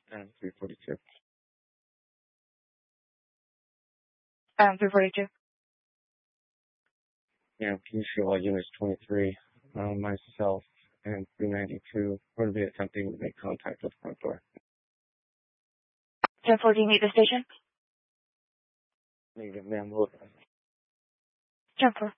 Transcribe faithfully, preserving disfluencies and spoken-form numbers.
And three forty-two. Um, three forty-two. Yeah, can you show all units twenty-three, uh, myself, and three ninety-two would be attempting to make contact with the front door. ten fourteen, meet the station. Negative, ma'am. We'll ten four.